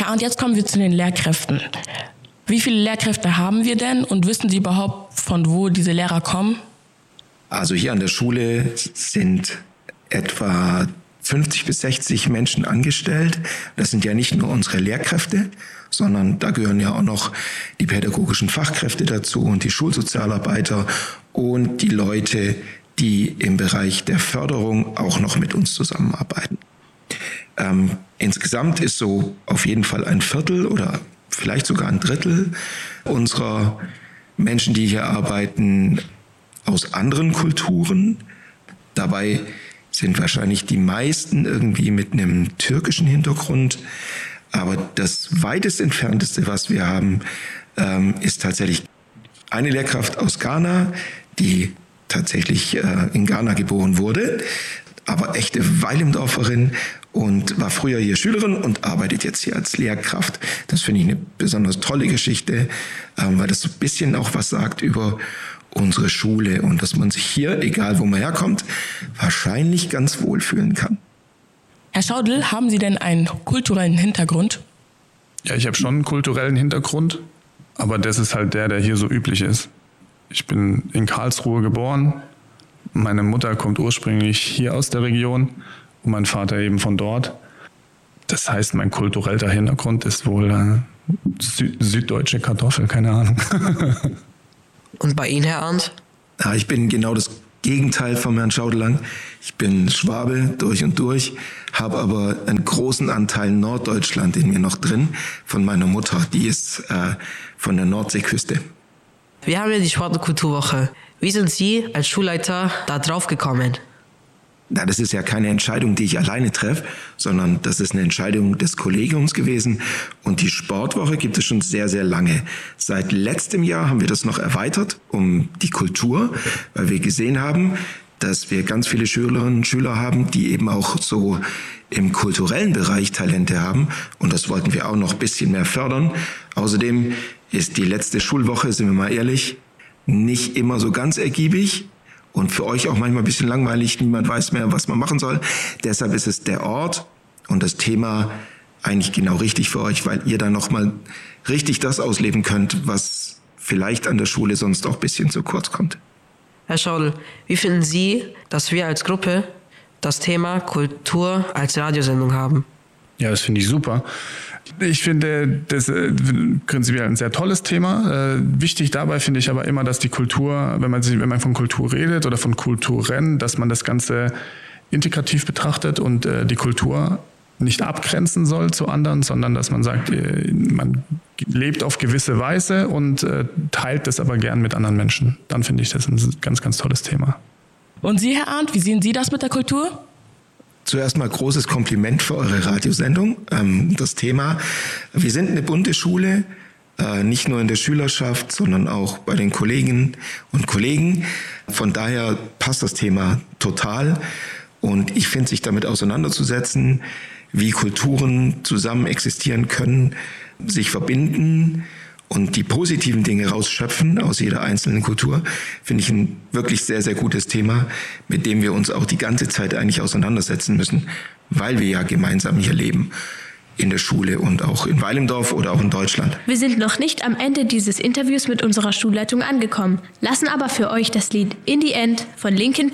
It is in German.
Arndt, jetzt kommen wir zu den Lehrkräften. Wie viele Lehrkräfte haben wir denn und wissen Sie überhaupt, von wo diese Lehrer kommen? Also hier an der Schule sind etwa 50 bis 60 Menschen angestellt. Das sind ja nicht nur unsere Lehrkräfte, sondern da gehören ja auch noch die pädagogischen Fachkräfte dazu und die Schulsozialarbeiter und die Leute, die im Bereich der Förderung auch noch mit uns zusammenarbeiten. Insgesamt ist so auf jeden Fall ein Viertel oder vielleicht sogar ein Drittel unserer Menschen, die hier arbeiten, aus anderen Kulturen. Dabei sind wahrscheinlich die meisten irgendwie mit einem türkischen Hintergrund. Aber das weitest entfernteste, was wir haben, ist tatsächlich eine Lehrkraft aus Ghana, die tatsächlich in Ghana geboren wurde, aber echte Weilimdorferin und war früher hier Schülerin und arbeitet jetzt hier als Lehrkraft. Das finde ich eine besonders tolle Geschichte, weil das so ein bisschen auch was sagt über unsere Schule und dass man sich hier, egal wo man herkommt, wahrscheinlich ganz wohl fühlen kann. Herr Schaudl, haben Sie denn einen kulturellen Hintergrund? Ja, ich habe schon einen kulturellen Hintergrund, aber das ist halt der hier so üblich ist. Ich bin in Karlsruhe geboren, meine Mutter kommt ursprünglich hier aus der Region und mein Vater eben von dort. Das heißt, mein kultureller Hintergrund ist wohl süddeutsche Kartoffel, keine Ahnung. Und bei Ihnen, Herr Arndt? Ja, ich bin genau das Gegenteil von Herrn Schaudelang. Ich bin Schwabe durch und durch, habe aber einen großen Anteil Norddeutschland in mir noch drin von meiner Mutter. Die ist von der Nordseeküste. Wir haben ja die Sport- und Kulturwoche. Wie sind Sie als Schulleiter da drauf gekommen? Na, das ist ja keine Entscheidung, die ich alleine treffe, sondern das ist eine Entscheidung des Kollegiums gewesen. Und die Sportwoche gibt es schon sehr, sehr lange. Seit letztem Jahr haben wir das noch erweitert um die Kultur, weil wir gesehen haben, dass wir ganz viele Schülerinnen und Schüler haben, die eben auch so im kulturellen Bereich Talente haben. Und das wollten wir auch noch ein bisschen mehr fördern. Außerdem ist die letzte Schulwoche, sind wir mal ehrlich, nicht immer so ganz ergiebig. Und für euch auch manchmal ein bisschen langweilig, niemand weiß mehr, was man machen soll. Deshalb ist es der Ort und das Thema eigentlich genau richtig für euch, weil ihr dann nochmal richtig das ausleben könnt, was vielleicht an der Schule sonst auch ein bisschen zu kurz kommt. Herr Schaudl, wie finden Sie, dass wir als Gruppe das Thema Kultur als Radiosendung haben? Ja, das finde ich super. Ich finde das prinzipiell ein sehr tolles Thema. Wichtig dabei finde ich aber immer, dass die Kultur, wenn man von Kultur redet oder von Kulturen, dass man das Ganze integrativ betrachtet und die Kultur nicht abgrenzen soll zu anderen, sondern dass man sagt, man lebt auf gewisse Weise und teilt das aber gern mit anderen Menschen. Dann finde ich das ein ganz, ganz tolles Thema. Und Sie, Herr Arndt, wie sehen Sie das mit der Kultur? Zuerst mal großes Kompliment für eure Radiosendung. Das Thema, wir sind eine bunte Schule, nicht nur in der Schülerschaft, sondern auch bei den Kolleginnen und Kollegen. Von daher passt das Thema total. Und ich finde, sich damit auseinanderzusetzen, wie Kulturen zusammen existieren können, sich verbinden und die positiven Dinge rausschöpfen aus jeder einzelnen Kultur, finde ich ein wirklich sehr, sehr gutes Thema, mit dem wir uns auch die ganze Zeit eigentlich auseinandersetzen müssen, weil wir ja gemeinsam hier leben, in der Schule und auch in Weilimdorf oder auch in Deutschland. Wir sind noch nicht am Ende dieses Interviews mit unserer Schulleitung angekommen, lassen aber für euch das Lied In the End von Linkin